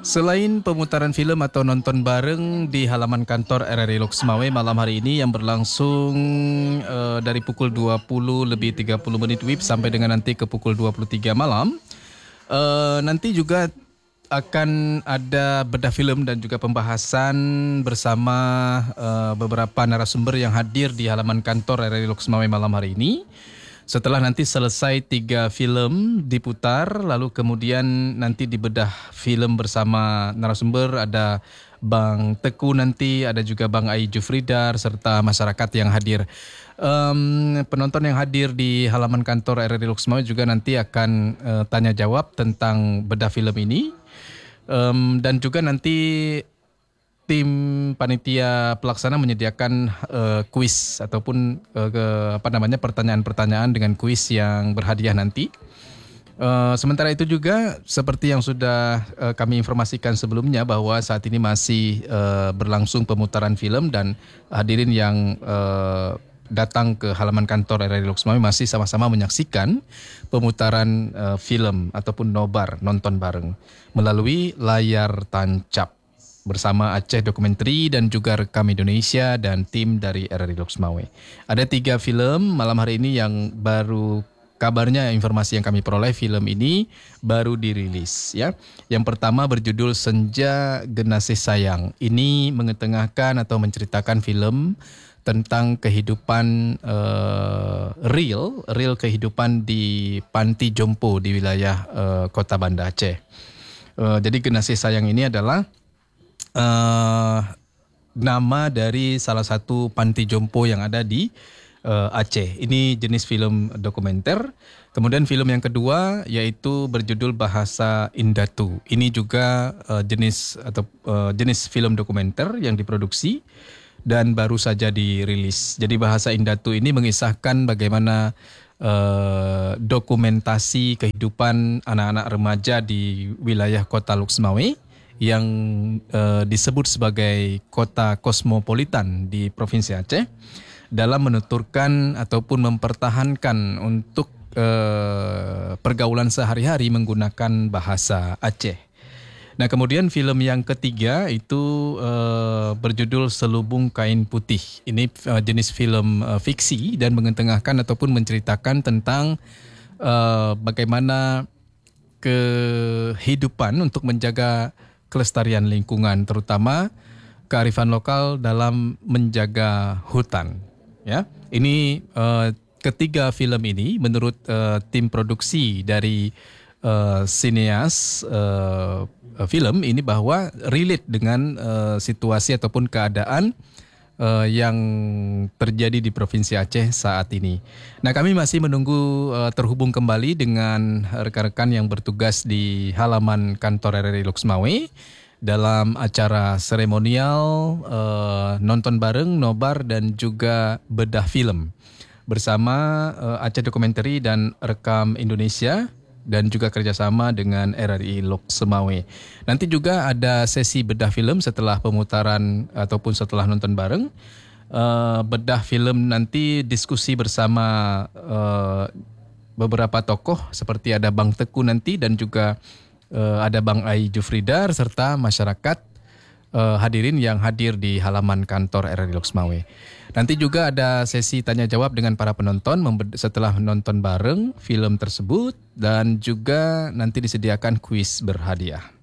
Selain pemutaran film atau nonton bareng di halaman kantor RRI Lok Semawe malam hari ini yang berlangsung dari pukul 20 lebih 30 menit WIB sampai dengan nanti ke pukul 23 malam. Nanti juga akan ada bedah film dan juga pembahasan bersama beberapa narasumber yang hadir di halaman kantor RRI Lok Semawe malam hari ini. Setelah nanti selesai 3 film diputar, lalu kemudian nanti dibedah film bersama narasumber, ada Bang Teku nanti, ada juga Bang Ai Jufridar serta masyarakat yang hadir. Penonton yang hadir di halaman kantor RRI Lok Semawe juga nanti akan tanya jawab tentang bedah film ini. Dan juga nanti tim panitia pelaksana menyediakan kuis ataupun pertanyaan-pertanyaan dengan kuis yang berhadiah nanti. Sementara itu juga seperti yang sudah kami informasikan sebelumnya bahwa saat ini masih berlangsung pemutaran film dan hadirin yang datang ke halaman kantor RRI Lok Semawe masih sama-sama menyaksikan pemutaran film ataupun nobar nonton bareng melalui layar tancap bersama Aceh Dokumentari dan juga Rekam Indonesia dan tim dari RRI Lok Semawe. Ada 3 film malam hari ini yang baru kabarnya, informasi yang kami peroleh, film ini baru dirilis ya. Yang pertama berjudul Senja Genasih Sayang. Ini mengetengahkan atau menceritakan film tentang kehidupan real kehidupan di panti jompo di wilayah Kota Banda Aceh. Jadi Genasih Sayang ini adalah nama dari salah satu panti jompo yang ada di Aceh. Ini jenis film dokumenter. Kemudian film yang kedua yaitu berjudul Bahasa Indatu. Ini juga jenis film dokumenter yang diproduksi dan baru saja dirilis. Jadi Bahasa Indatu ini mengisahkan bagaimana dokumentasi kehidupan anak-anak remaja di wilayah Kota Lok Semawe yang disebut sebagai kota kosmopolitan di Provinsi Aceh dalam menuturkan ataupun mempertahankan untuk pergaulan sehari-hari menggunakan bahasa Aceh. Nah, kemudian film yang ketiga itu berjudul Selubung Kain Putih. Ini jenis film fiksi dan mengetengahkan ataupun menceritakan tentang bagaimana kehidupan untuk menjaga kelestarian lingkungan, terutama kearifan lokal dalam menjaga hutan. Ya, ini ketiga film ini menurut tim produksi dari sineas film ini bahwa relate dengan situasi ataupun keadaan yang terjadi di Provinsi Aceh saat ini. Nah, kami masih menunggu terhubung kembali dengan rekan-rekan yang bertugas di halaman kantor RRI Lok Semawe dalam acara seremonial nonton bareng, nobar dan juga bedah film bersama Aceh Dokumentari dan Rekam Indonesia dan juga kerjasama dengan RRI Lok Semawe. Nanti juga ada sesi bedah film setelah pemutaran ataupun setelah nonton bareng. Bedah film nanti diskusi bersama beberapa tokoh seperti ada Bang Teku nanti dan juga ada Bang Ai Jufridar serta masyarakat hadirin yang hadir di halaman kantor RRI Lok Semawe. Nanti juga ada sesi tanya jawab dengan para penonton setelah menonton bareng film tersebut dan juga nanti disediakan kuis berhadiah.